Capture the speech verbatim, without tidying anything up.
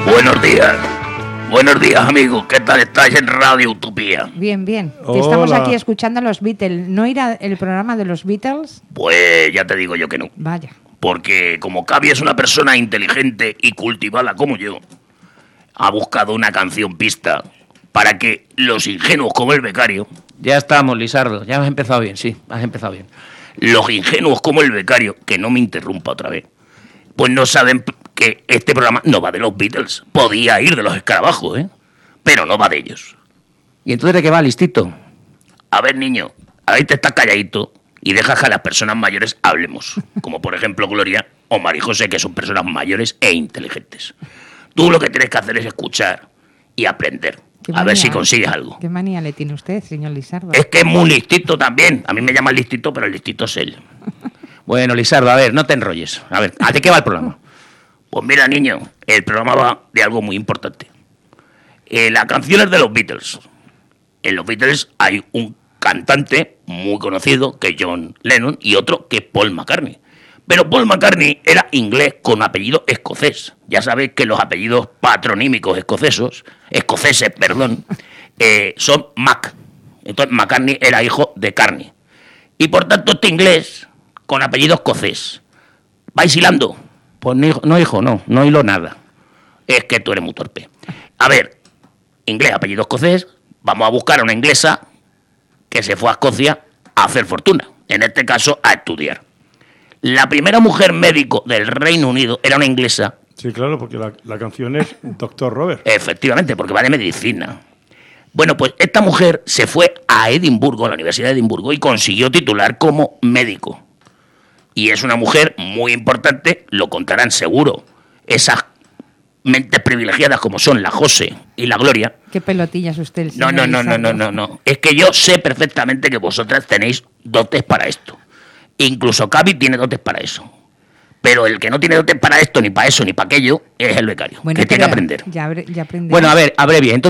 Buenos días. Buenos días, amigos. ¿Qué tal estáis en Radio Utopía? Bien, bien. Que Hola. estamos aquí escuchando a los Beatles. ¿No irá el programa de los Beatles? Pues ya te digo yo que no. Vaya. Porque como Cavi es una persona inteligente y cultivada como yo, ha buscado una canción pista para que los ingenuos como el becario, Ya estamos, Lisardo. Ya has empezado bien, sí. Has empezado bien. los ingenuos como el becario, que no me interrumpa otra vez, pues no saben que este programa no va de los Beatles. Podía ir de los escarabajos, ¿eh? Pero no va de ellos. ¿Y entonces de qué va, listito? A ver, niño, ahí te estás calladito y dejas que a las personas mayores hablemos. Como por ejemplo Gloria o María José, que son personas mayores e inteligentes. Tú lo que tienes que hacer es escuchar y aprender. Qué A ver manía, si consigues algo. ¿Qué manía le tiene usted, señor Lisardo? Es que es muy listito también. A mí me llaman listito, pero el listito es él. Bueno, Lisardo, a ver, no te enrolles. A ver, ¿a de qué va el programa? Pues mira, niño, el programa va de algo muy importante. Eh, la canción es de los Beatles. En los Beatles hay un cantante muy conocido, que es John Lennon, y otro que es Paul McCartney. Pero Paul McCartney era inglés con apellido escocés. Ya sabéis que los apellidos patronímicos escocesos, escoceses, perdón, eh, son Mac. Entonces McCartney era hijo de Carney. Y por tanto este inglés con apellido escocés. ¿Vais hilando? Pues no, hijo, no, hijo, no, no hilo nada. Es que tú eres muy torpe. A ver, inglés, apellido escocés, vamos a buscar a una inglesa que se fue a Escocia a hacer fortuna. En este caso, a estudiar. La primera mujer médico del Reino Unido era una inglesa. Sí, claro, porque la, la canción es Doctor Robert. Efectivamente, porque va de medicina. Bueno, pues esta mujer se fue a Edimburgo, a la Universidad de Edimburgo, y consiguió titular como médico. Y es una mujer muy importante, lo contarán seguro. Esas mentes privilegiadas como son la José y la Gloria. ¿Qué pelotillas usted, el No, señor no, no, no, no, Lisardo? no, no. Es que yo sé perfectamente que vosotras tenéis dotes para esto. Incluso Cavi tiene dotes para eso. Pero el que no tiene dotes para esto, ni para eso, ni para aquello, es el becario, Bueno, que tiene que pero aprender. Ya, habré- ya aprenderá. Bueno, a ver, abrevia. Entonces,